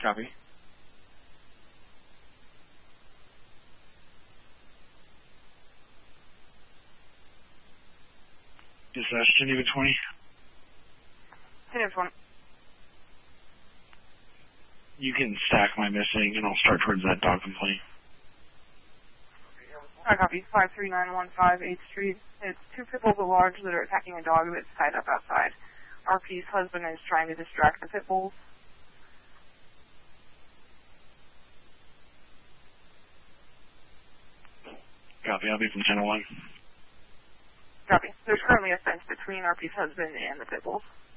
Copy. Dispatch, Geneva 20. Geneva 20. You can stack my missing, and I'll start towards that dog complaint. I copy. 53915 8th Street. It's two pit bulls at large that are attacking a dog that's tied up outside. RP's husband is trying to distract the pit bulls. Copy. I'll be from Channel 1. Copy. There's currently a fence between RP's husband and the pit bulls.